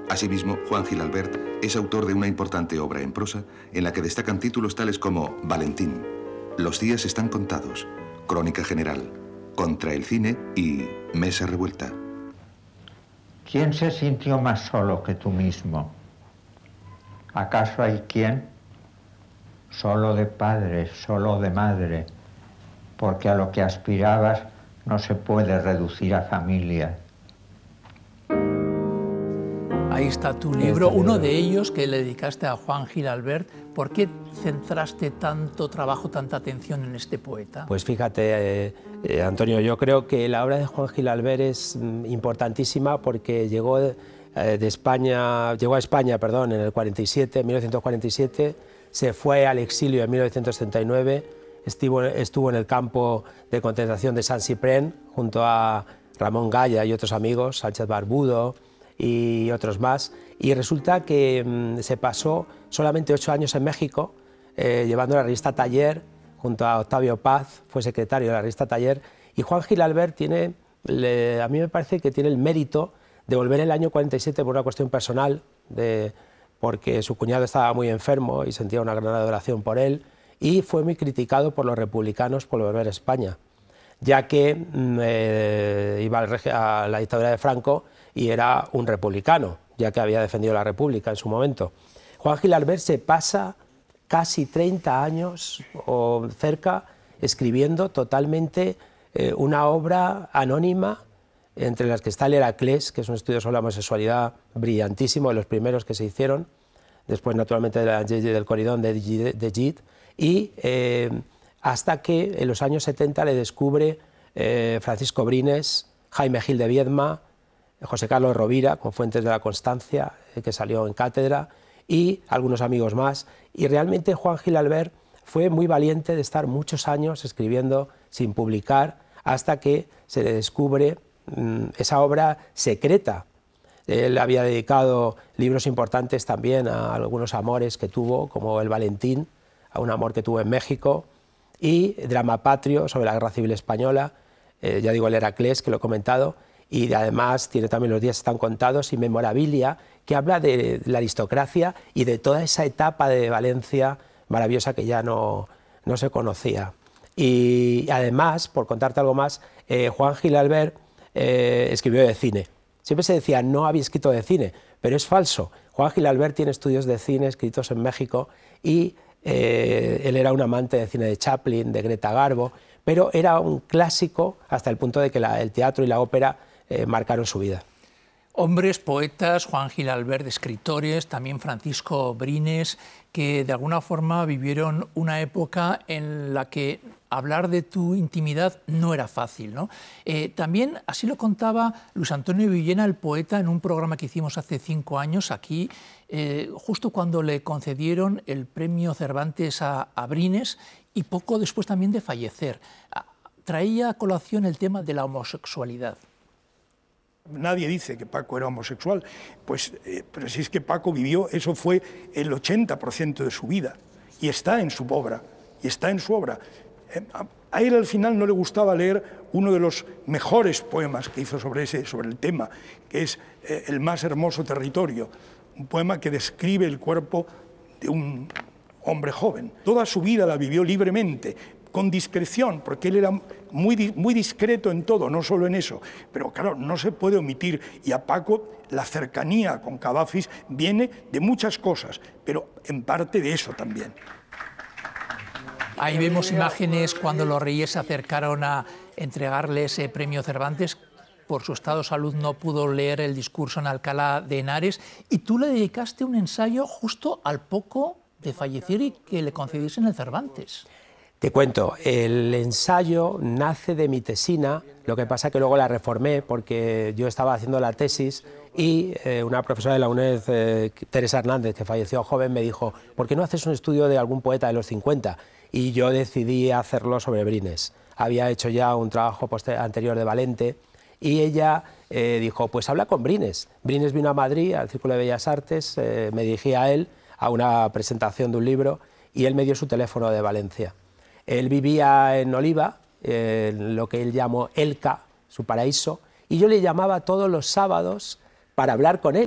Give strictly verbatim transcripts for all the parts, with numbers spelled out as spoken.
Asimismo, Juan Gil Albert es autor de una importante obra en prosa en la que destacan títulos tales como Valentín, Los días están contados, Crónica general, Contra el cine y Mesa revuelta. ¿Quién se sintió más solo que tú mismo? ¿Acaso hay quien? Solo de padre, solo de madre, porque a lo que aspirabas no se puede reducir a familia. Ahí está tu libro, uno de ellos que le dedicaste a Juan Gil Albert. ¿Por qué centraste tanto trabajo, tanta atención en este poeta? Pues fíjate, eh, eh, Antonio, yo creo que la obra de Juan Gil Albert es mm, importantísima porque llegó, eh, de España, llegó a España perdón, en el cuarenta y siete, mil novecientos cuarenta y siete, se fue al exilio en mil novecientos treinta y nueve, estuvo, estuvo en el campo de concentración de Saint-Cyprien junto a Ramón Gaya y otros amigos, Sánchez Barbudo y otros más, y resulta que mmm, se pasó solamente ocho años en México, eh, llevando la revista Taller, junto a Octavio Paz, fue secretario de la revista Taller, y Juan Gil Albert tiene, le, a mí me parece que tiene el mérito de volver el año cuarenta y siete por una cuestión personal, de, porque su cuñado estaba muy enfermo y sentía una gran adoración por él, y fue muy criticado por los republicanos por volver a España, ya que mmm, eh, iba a la dictadura de Franco y era un republicano, ya que había defendido la República en su momento. Juan Gil Albert se pasa casi treinta años o cerca escribiendo totalmente eh, una obra anónima, entre las que está el Heraclés, que es un estudio sobre la homosexualidad brillantísimo, de los primeros que se hicieron, después naturalmente de la, del Coridón de, de Gide, y eh, hasta que en los años setenta le descubre eh, Francisco Brines, Jaime Gil de Viedma, José Carlos Rovira, con Fuentes de la Constancia, eh, que salió en cátedra, y algunos amigos más. Y realmente Juan Gil Albert fue muy valiente de estar muchos años escribiendo sin publicar, hasta que se le descubre mmm, esa obra secreta. Él había dedicado libros importantes también a algunos amores que tuvo, como El Valentín, a un amor que tuvo en México, y Drama Patrio, sobre la Guerra Civil Española, eh, ya digo el Heraclés, que lo he comentado, y además tiene también Los días están contados y Memorabilia, que habla de la aristocracia y de toda esa etapa de Valencia maravillosa que ya no, no se conocía. Y además, por contarte algo más, eh, Juan Gil Albert eh, escribió de cine. Siempre se decía, no había escrito de cine, pero es falso. Juan Gil Albert tiene estudios de cine escritos en México y eh, él era un amante de cine de Chaplin, de Greta Garbo, pero era un clásico hasta el punto de que la, el teatro y la ópera eh, marcaron su vida. Hombres, poetas, Juan Gil Albert, escritores, también Francisco Brines, que de alguna forma vivieron una época en la que hablar de tu intimidad no era fácil, ¿no? Eh, también así lo contaba Luis Antonio Villena, el poeta, en un programa que hicimos hace cinco años aquí, eh, justo cuando le concedieron el premio Cervantes a, a Brines y poco después también de fallecer. Traía a colación el tema de la homosexualidad. Nadie dice que Paco era homosexual, pues, eh, pero si es que Paco vivió, eso fue el ochenta por ciento de su vida, y está en su obra, y está en su obra. Eh, a, a él al final no le gustaba leer uno de los mejores poemas que hizo sobre, ese, sobre el tema, que es eh, El más hermoso territorio, un poema que describe el cuerpo de un hombre joven. Toda su vida la vivió libremente, con discreción, porque él era muy, muy discreto en todo, no solo en eso, pero claro, no se puede omitir, y a Paco la cercanía con Cavafis viene de muchas cosas, pero en parte de eso también. Ahí vemos imágenes cuando los reyes se acercaron a entregarle ese premio Cervantes. Por su estado de salud no pudo leer el discurso en Alcalá de Henares, y tú le dedicaste un ensayo justo al poco de fallecer y que le concediesen el Cervantes. Te cuento, el ensayo nace de mi tesina, lo que pasa que luego la reformé porque yo estaba haciendo la tesis y eh, una profesora de la UNED, eh, Teresa Hernández, que falleció joven, me dijo, ¿por qué no haces un estudio de algún poeta de los cincuenta? Y yo decidí hacerlo sobre Brines. Había hecho ya un trabajo anterior de Valente y ella eh, dijo, pues habla con Brines. Brines vino a Madrid, al Círculo de Bellas Artes, eh, me dirigí a él a una presentación de un libro y él me dio su teléfono de Valencia. Él vivía en Oliva, eh, en lo que él llamó Elca, su paraíso, y yo le llamaba todos los sábados para hablar con él.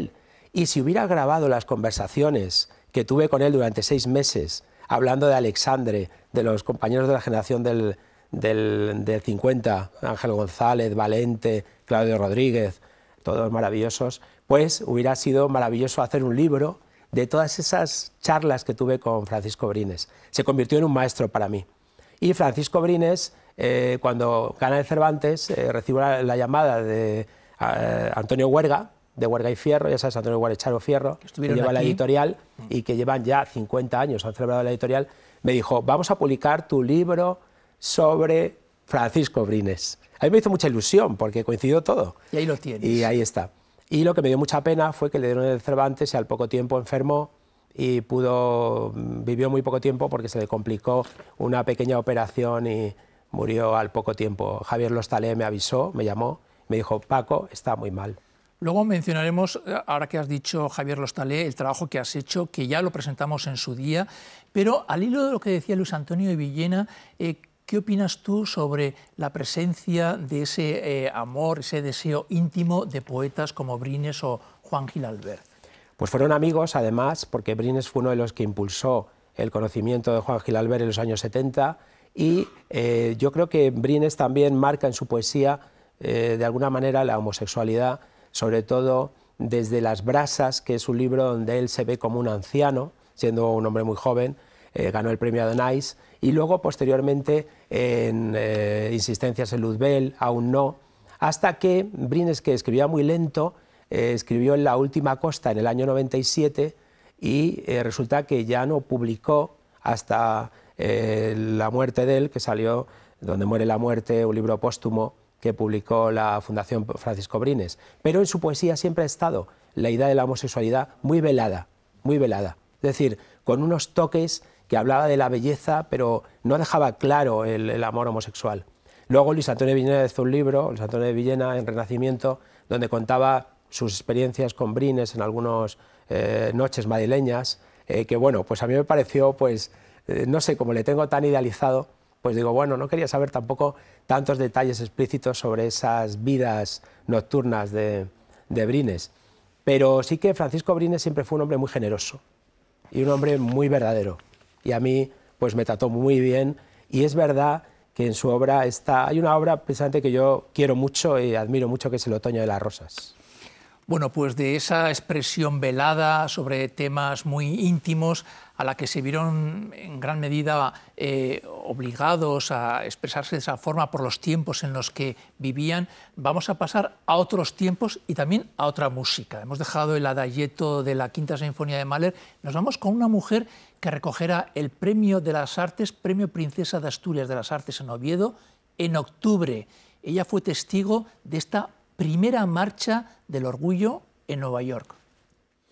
Y si hubiera grabado las conversaciones que tuve con él durante seis meses, hablando de Alexandre, de los compañeros de la generación del, del, del cincuenta, Ángel González, Valente, Claudio Rodríguez, todos maravillosos, pues hubiera sido maravilloso hacer un libro de todas esas charlas que tuve con Francisco Brines. Se convirtió en un maestro para mí. Y Francisco Brines, eh, cuando gana el Cervantes, eh, recibo la, la llamada de eh, Antonio Huerga, de Huerga y Fierro, ya sabes, Antonio Huerga y Charo Fierro, que, que lleva aquí la editorial y que llevan ya cincuenta años, han celebrado la editorial, me dijo, vamos a publicar tu libro sobre Francisco Brines. A mí me hizo mucha ilusión porque coincidió todo. Y ahí lo tienes. Y ahí está. Y lo que me dio mucha pena fue que le dieron el Cervantes y al poco tiempo enfermó y pudo, vivió muy poco tiempo porque se le complicó una pequeña operación y murió al poco tiempo. Javier Lostalé me avisó, me llamó, me dijo, Paco, está muy mal. Luego mencionaremos, ahora que has dicho, Javier Lostalé, el trabajo que has hecho, que ya lo presentamos en su día, pero al hilo de lo que decía Luis Antonio de Villena, eh, ¿qué opinas tú sobre la presencia de ese eh, amor, ese deseo íntimo de poetas como Brines o Juan Gil Albert? Pues fueron amigos, además, porque Brines fue uno de los que impulsó el conocimiento de Juan Gil Albert en los años setenta y eh, yo creo que Brines también marca en su poesía, eh, de alguna manera, la homosexualidad, sobre todo desde Las brasas, que es un libro donde él se ve como un anciano, siendo un hombre muy joven, eh, ganó el premio Adonais, y luego posteriormente en eh, Insistencias en Luzbel, Aún no, hasta que Brines, que escribía muy lento, eh, escribió en La última costa en el año noventa y siete y eh, resulta que ya no publicó hasta eh, la muerte de él, que salió Donde muere la muerte, un libro póstumo que publicó la Fundación Francisco Brines. Pero en su poesía siempre ha estado la idea de la homosexualidad muy velada, muy velada. Es decir, con unos toques que hablaba de la belleza, pero no dejaba claro el, el amor homosexual. Luego Luis Antonio de Villena hizo un libro, Luis Antonio de Villena, en Renacimiento, donde contaba sus experiencias con Brines en algunas eh, noches madrileñas, eh, que bueno, pues a mí me pareció, pues, eh, no sé, como le tengo tan idealizado, pues digo, bueno, no quería saber tampoco tantos detalles explícitos sobre esas vidas nocturnas de, de Brines. Pero sí que Francisco Brines siempre fue un hombre muy generoso y un hombre muy verdadero. Y a mí pues me trató muy bien y es verdad que en su obra está, hay una obra precisamente que yo quiero mucho y admiro mucho, que es El otoño de las rosas. Bueno, pues de esa expresión velada sobre temas muy íntimos a la que se vieron en gran medida eh, obligados a expresarse de esa forma por los tiempos en los que vivían, vamos a pasar a otros tiempos y también a otra música. Hemos dejado el adagietto de la Quinta Sinfonía de Mahler, nos vamos con una mujer que recogerá el Premio de las Artes, Premio Princesa de Asturias de las Artes en Oviedo, en octubre. Ella fue testigo de esta primera marcha del orgullo en Nueva York.